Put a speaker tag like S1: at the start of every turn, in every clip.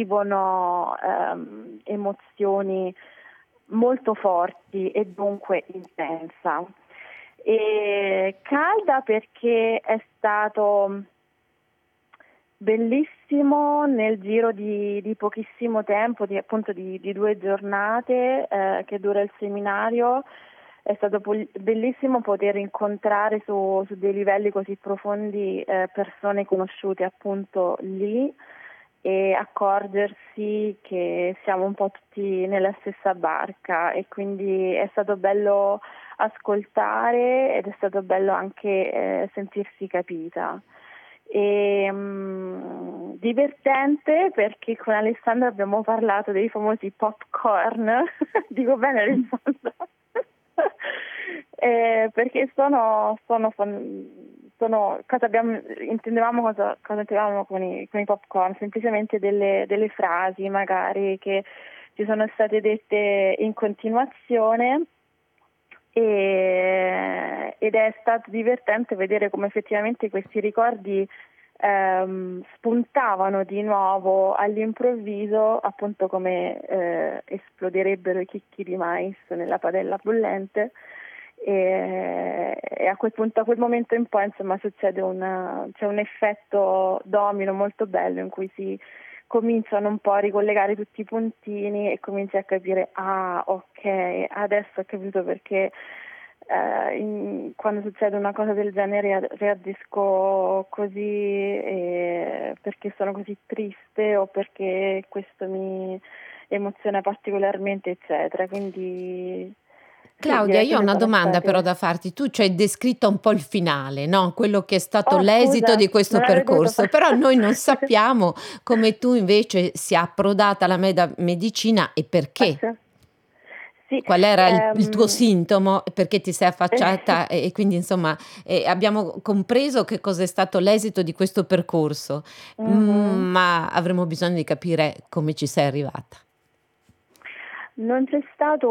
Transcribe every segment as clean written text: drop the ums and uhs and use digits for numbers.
S1: vivono emozioni molto forti e dunque intensa. E calda perché è stato bellissimo nel giro di pochissimo tempo, appunto di 2 giornate che dura il seminario. È stato bellissimo poter incontrare su dei livelli così profondi persone conosciute appunto lì e accorgersi che siamo un po' tutti nella stessa barca, e quindi è stato bello ascoltare ed è stato bello anche sentirsi capita. E, divertente perché con Alessandra abbiamo parlato dei famosi popcorn, dico bene Alessandra? Perché sono cosa intendevamo con i popcorn, semplicemente delle frasi magari che ci sono state dette in continuazione. Ed è stato divertente vedere come effettivamente questi ricordi spuntavano di nuovo all'improvviso, appunto come esploderebbero i chicchi di mais nella padella bollente, e a quel punto, a quel momento in poi, insomma, c'è un effetto domino molto bello in cui si cominciano un po' a ricollegare tutti i puntini e cominci a capire, ok, adesso ho capito perché quando succede una cosa del genere reagisco così, perché sono così triste o perché questo mi emoziona particolarmente, eccetera. Quindi sì,
S2: Claudia,
S1: direi
S2: io ho
S1: queste
S2: una
S1: sono
S2: domanda però
S1: state...
S2: da farti. Tu ci hai descritto un po' il finale, no? Quello che è stato
S1: Oh,
S2: l'esito
S1: scusa,
S2: di questo
S1: non avrei dovuto
S2: percorso,
S1: fare...
S2: però noi non sappiamo come tu invece sia approdata alla medicina e perché.
S1: Sì, sì,
S2: Qual era il tuo sintomo, perché ti sei affacciata e quindi insomma abbiamo compreso che cosa è stato l'esito di questo percorso,
S1: mhm.
S2: ma avremo bisogno di capire come ci sei arrivata.
S1: Non c'è stato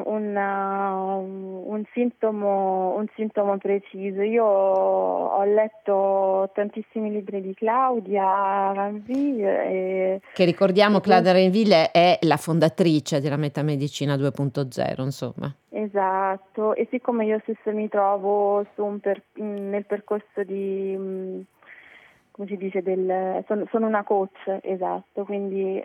S1: un sintomo preciso. Io ho letto tantissimi libri di Claudia Ranville
S2: Che ricordiamo,
S1: e
S2: Claudia Renville è la fondatrice della Metamedicina 2.0, insomma.
S1: esatto, e siccome io stessa mi trovo nel percorso come si dice, sono una coach, esatto, quindi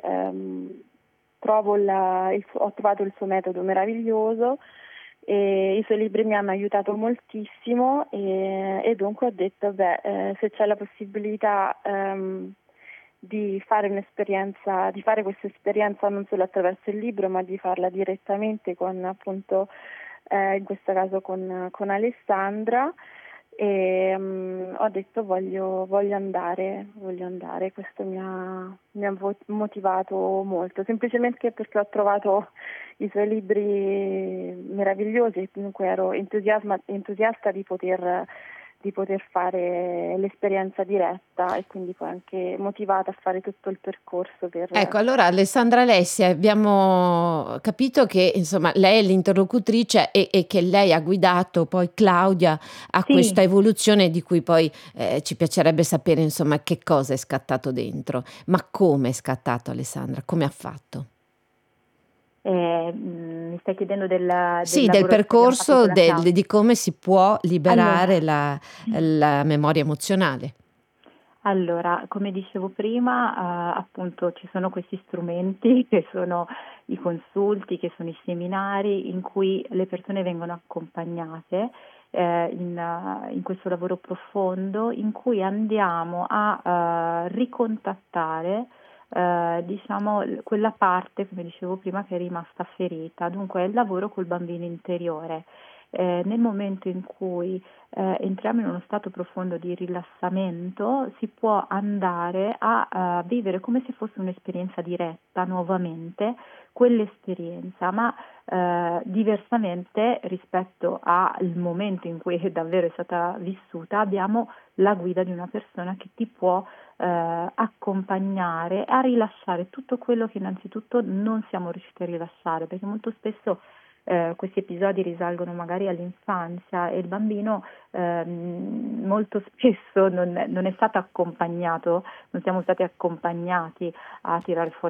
S1: ho trovato il suo metodo meraviglioso e i suoi libri mi hanno aiutato moltissimo, e dunque ho detto, se c'è la possibilità di fare di fare questa esperienza non solo attraverso il libro, ma di farla direttamente con, appunto, in questo caso con Alessandra, e ho detto voglio andare, questo mi ha motivato molto, semplicemente perché ho trovato i suoi libri meravigliosi e comunque ero entusiasta di poter fare l'esperienza diretta, e quindi poi anche motivata a fare tutto il percorso per...
S2: Ecco, allora Alessandra Alessia, abbiamo capito che insomma lei è l'interlocutrice e che lei ha guidato poi Claudia a
S3: Sì,
S2: questa evoluzione di cui poi ci piacerebbe sapere insomma che cosa è scattato dentro, ma come è scattato Alessandra, come ha fatto?
S3: mi stai chiedendo del
S2: Sì, del
S3: lavoro che abbiamo fatto
S2: percorso
S3: con la Claudia.
S2: di come si può liberare
S3: Allora,
S2: la memoria emozionale.
S3: Allora, come dicevo prima, appunto ci sono questi strumenti che sono i consulti, che sono i seminari in cui le persone vengono accompagnate in questo lavoro profondo in cui andiamo a ricontattare diciamo quella parte, come dicevo prima, che è rimasta ferita. Dunque è il lavoro col bambino interiore. Nel momento in cui entriamo in uno stato profondo di rilassamento, si può andare a vivere come se fosse un'esperienza diretta nuovamente, quell'esperienza, ma diversamente rispetto al momento in cui davvero è stata vissuta, abbiamo la guida di una persona che ti può accompagnare a rilasciare tutto quello che innanzitutto non siamo riusciti a rilasciare, perché molto spesso questi episodi risalgono magari all'infanzia e il bambino molto spesso non è stato accompagnato, non siamo stati accompagnati a tirare fuori